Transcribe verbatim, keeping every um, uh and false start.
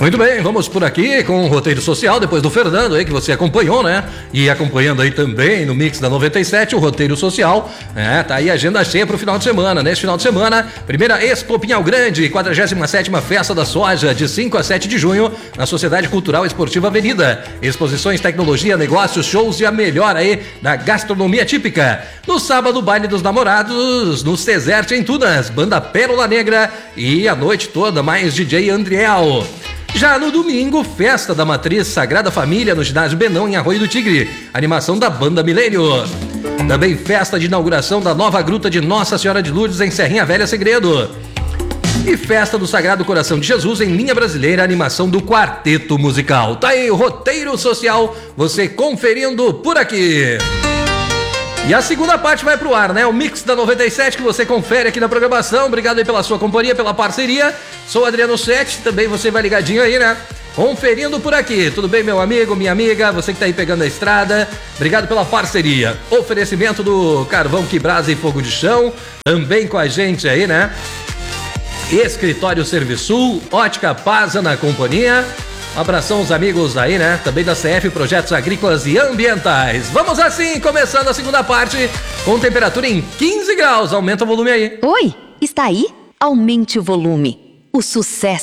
Muito bem, vamos por aqui com o roteiro social, depois do Fernando aí, que você acompanhou, né? E acompanhando aí também no Mix da noventa e sete, o roteiro social, né? Tá aí a agenda cheia pro final de semana. Neste final de semana, primeira Expo Pinhal Grande, quadragésima sétima Festa da Soja, de cinco a sete de junho, na Sociedade Cultural Esportiva Avenida. Exposições, tecnologia, negócios, shows e a melhor aí da gastronomia típica. No sábado, baile dos namorados, no Ceserte em Tunas, banda Pérola Negra e a noite toda mais D J Andriel. Já no domingo, festa da Matriz Sagrada Família no ginásio Benão, em Arroio do Tigre. Animação da Banda Milênio. Também festa de inauguração da nova gruta de Nossa Senhora de Lourdes em Serrinha Velha Segredo. E festa do Sagrado Coração de Jesus em Linha Brasileira, animação do Quarteto Musical. Tá aí o roteiro social, você conferindo por aqui. E a segunda parte vai pro ar, né? O Mix da noventa e sete que você confere aqui na programação. Obrigado aí pela sua companhia, pela parceria. Sou o Adriano Sete, também você vai ligadinho aí, né? Conferindo por aqui. Tudo bem, meu amigo, minha amiga? Você que tá aí pegando a estrada. Obrigado pela parceria. Oferecimento do Carvão que Brasa e Fogo de Chão. Também com a gente aí, né? Escritório Serviçul, Ótica Pasa na companhia. Um abração aos amigos aí, né? Também da C F Projetos Agrícolas e Ambientais. Vamos assim, começando a segunda parte, com temperatura em quinze graus. Aumenta o volume aí. Oi, está aí? Aumente o volume. O sucesso